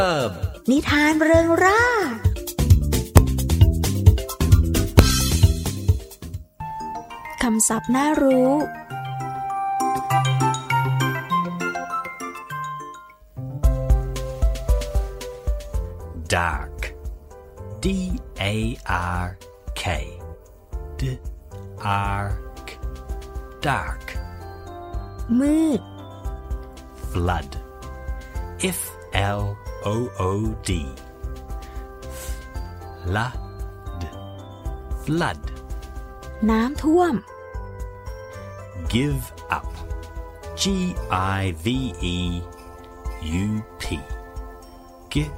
นิทานเริงร่าคำศัพท์น่ารู้ dark D-A-R-K D-A-R-K dark มืด flood F-L-O-O-D flood น้ำท่วม give up G-I-V-E-U-P give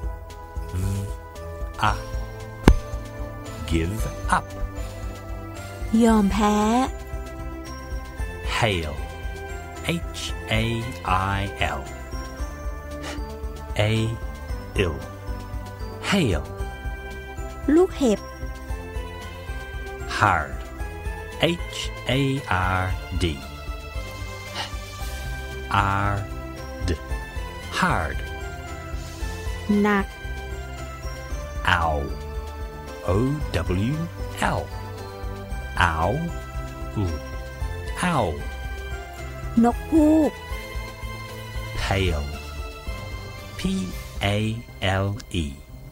up ยอมแพ้ hail H-A-I-L A-I-L hail ลูกเห็บ hard H-A-R-D R-D hard หนัก owl O-W-L owl owl นกฮูก pale P-A-L-E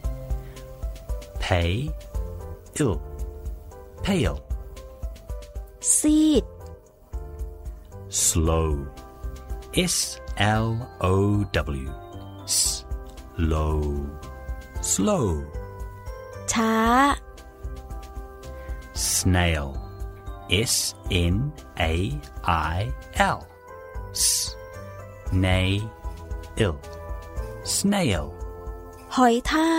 pale pale ซีด slow S-L-O-W slow ช้า snail S-N-A-I-L snail หอยทาก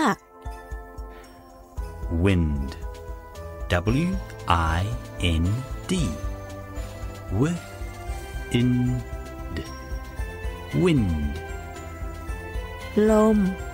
wind W-I-N-D wind ลม